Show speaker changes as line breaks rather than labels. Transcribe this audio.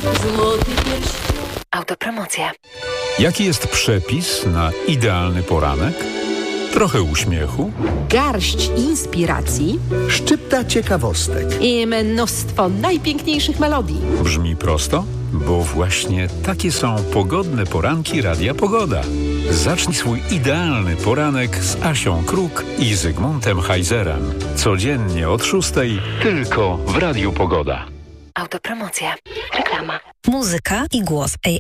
Złoty pierścień. Autopromocja.
Jaki jest przepis na idealny poranek? Trochę uśmiechu,
garść inspiracji
szczypta ciekawostek.
i mnóstwo najpiękniejszych melodii.
brzmi prosto, bo właśnie takie są pogodne poranki Radia Pogoda. Zacznij swój idealny poranek z Asią Kruk i Zygmuntem Heizerem. Codziennie od 6:00 tylko w Radiu Pogoda.
Autopromocja. Reklama.
Muzyka i głos